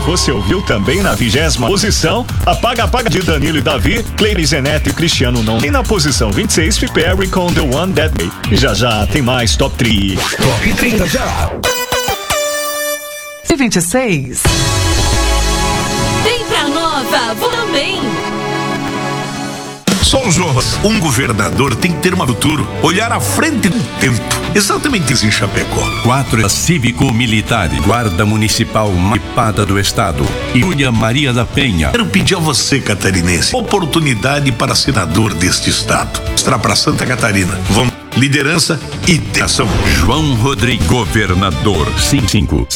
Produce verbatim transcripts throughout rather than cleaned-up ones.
você ouviu também na vigésima posição, Apaga Apaga de Danilo e Davi, Cleide Zeneto e Cristiano não. E na posição vinte e seis, Perry com The One That Way. E já já tem mais Top trinta. Top trinta já. E vinte e seis. Vem pra Nova, vou também. Sou Jonas. Um governador tem que ter um futuro, olhar à frente do tempo. Exatamente isso em Chapecó. Quatro cívico-militar, guarda municipal mapada do estado e Júlia Maria da Penha. Quero pedir a você, catarinense, oportunidade para senador deste estado. Mostrar para Santa Catarina. Vamos, liderança e ação. João Rodrigo, governador. cinco cinco.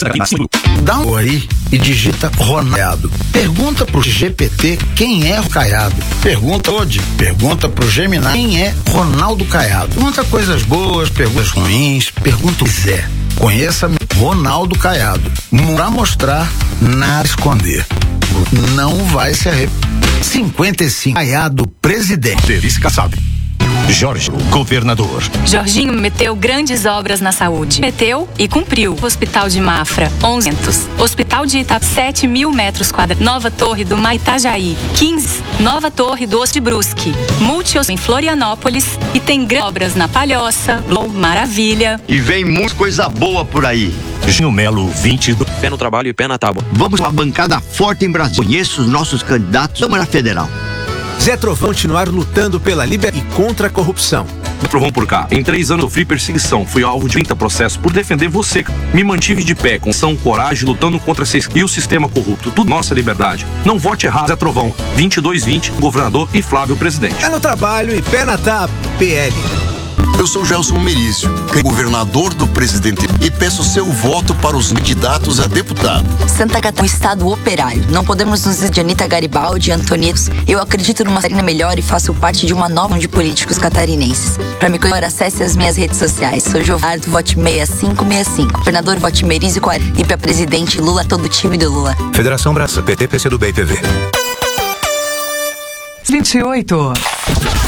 Dá um aí e digita Ronaldo. Pergunta pro G P T quem é o Caiado. Pergunta hoje. Pergunta pro Gemini quem é Ronaldo Caiado. Pergunta coisas boas, perguntas ruins, pergunta o que quiser. Conheça Ronaldo Caiado. Pra mostrar, nada esconder. Não vai se arrepender. cinquenta e cinco. Caiado, presidente. Delícia sabe. Jorge, governador. Jorginho meteu grandes obras na saúde. Meteu e cumpriu. Hospital de Mafra, onze centos. Hospital de Ita, sete mil metros quadrados. Nova Torre do Maitajaí, quinze. Nova Torre do Osso de Brusque. Multios em Florianópolis. E tem grandes obras na Palhoça, Blom, Maravilha. E vem muita coisa boa por aí. Gino Melo, vinte e dois. Pé no trabalho e pé na tábua. Vamos uma bancada forte em Brasília. Conheço os nossos candidatos da Câmara Federal. Zé Trovão continuar lutando pela liberdade e contra a corrupção. Trovão por cá. Em três anos eu sofri perseguição. Fui alvo de trinta processos por defender você. Me mantive de pé, com ação, coragem, lutando contra seis e o sistema corrupto. Tudo nossa liberdade. Não vote errado, Zé Trovão. vinte e dois vinte, governador e Flávio presidente. Pé no trabalho e pé na tábua. P L. Eu sou Gelson Merício, governador do presidente, e peço seu voto para os candidatos a deputado. Santa Catarina, um estado operário. Não podemos nos dizer de Anitta Garibaldi e Antonitos. Eu acredito numa Catarina melhor e faço parte de uma nova de políticos catarinenses. Para me conhecer, acesse as minhas redes sociais. Sou Jovardo, vote seis cinco seis cinco. Governador, vote Merizio quarenta. E para presidente, Lula, todo o time do Lula. Federação Braça, P T, P C do B e P V. vinte e oito.